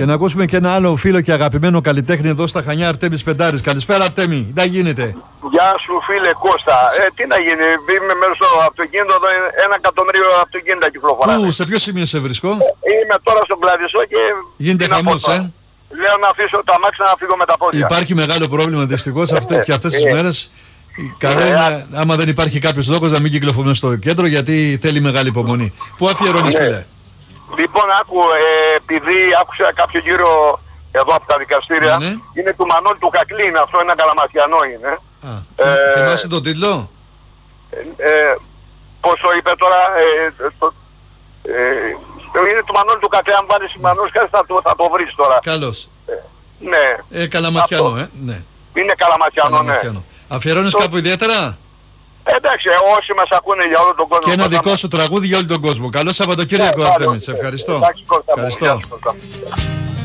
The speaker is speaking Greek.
Και να ακούσουμε και ένα άλλο φίλο και αγαπημένο καλλιτέχνη εδώ στα Χανιά, Αρτέμις Πεντάρης. Καλησπέρα, Αρτέμι. Τι γίνεται? Γεια σου, φίλε Κώστα. Τι να γίνει, είμαι μέρος στο αυτοκίνητο, 1 εκατομμύριο αυτοκίνητα κυκλοφοράνε. Πού, σε ποιο σημείο σε βρίσκω? Είμαι τώρα στον Κλαδισό και... Γίνεται χαμός, Λέω να αφήσω τα αμάξια να φύγω με τα πόδια. Υπάρχει μεγάλο πρόβλημα δυστυχώς και αυτές τις μέρες. Καλό είναι, άμα δεν υπάρχει κάποιος λόγος, να μην κυκλοφορούμε στο κέντρο, γιατί θέλει μεγάλη υπομονή. Πού αφιερώνεις, φίλε? Λοιπόν, επειδή άκουσα κάποιο γύρο εδώ από τα δικαστήρια, είναι του Μανώλη του Κακλίν, αυτό ένα καλαματιανό είναι. Θυμάσαι τον τίτλο? Πώς το είπε τώρα, είναι του Μανώλη του Κακλίν, αν βάλεις Μανώλη θα το βρεις τώρα. Καλώς. Ναι. Καλαματιανό, ναι. Είναι καλαματιανό, ναι. Αφιερώνεις κάπου ιδιαίτερα? Εντάξει, όσοι μας ακούνε για όλο τον κόσμο. Και ένα δικό σου τραγούδι για όλο τον κόσμο. Καλό Σαββατοκύριακο, Αρτέμι. Σε ευχαριστώ. Ευχαριστώ.